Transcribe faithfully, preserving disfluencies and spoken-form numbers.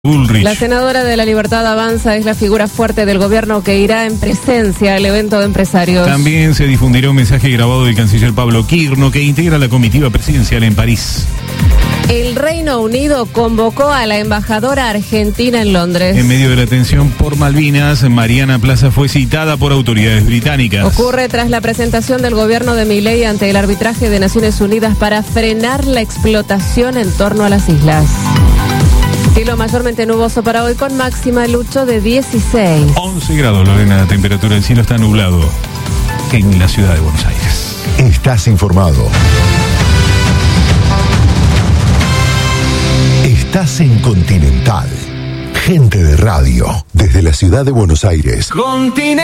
Bullrich. La senadora de La Libertad Avanza es la figura fuerte del gobierno que irá en presencia al evento de empresarios. También se difundirá un mensaje grabado del canciller Pablo Quirno que integra la comitiva presidencial en París. El Reino Unido convocó a la embajadora argentina en Londres. En medio de la tensión por Malvinas, Mariana Plaza fue citada por autoridades británicas. Ocurre tras la presentación del gobierno de Milei ante el arbitraje de Naciones Unidas para frenar la explotación en torno a las islas. Cielo mayormente nuboso para hoy con máxima, Lucho, de dieciséis. once grados, Lorena, la temperatura del cielo está nublado en la ciudad de Buenos Aires. Estás informado. Estás en Continental. Gente de radio, desde la ciudad de Buenos Aires. Continental.